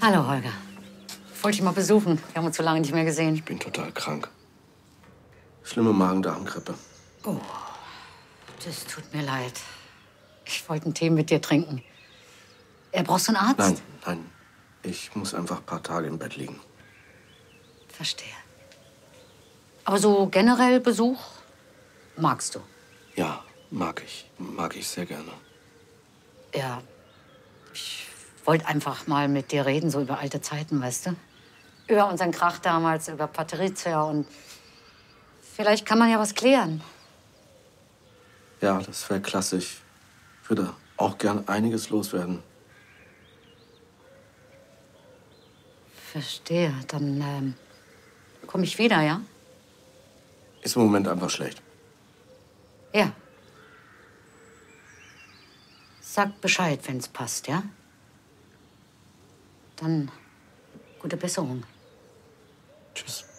Hallo, Holger. Wollte ich mal besuchen. Wir haben uns so lange nicht mehr gesehen. Ich bin total krank. Schlimme Magen-Darm-Grippe. Oh, das tut mir leid. Ich wollte einen Tee mit dir trinken. Brauchst du einen Arzt? Nein, nein. Ich muss einfach ein paar Tage im Bett liegen. Verstehe. Aber so generell Besuch magst du? Ja, mag ich. Mag ich sehr gerne. Ja. Ich wollte einfach mal mit dir reden, so über alte Zeiten, weißt du? Über unseren Krach damals, über Patrizia und vielleicht kann man ja was klären. Ja, das wäre klasse. Ich würde auch gern einiges loswerden. Verstehe. Dann komme ich wieder, ja? Ist im Moment einfach schlecht. Ja. Sag Bescheid, wenn's passt, ja? Dann gute Besserung. Tschüss.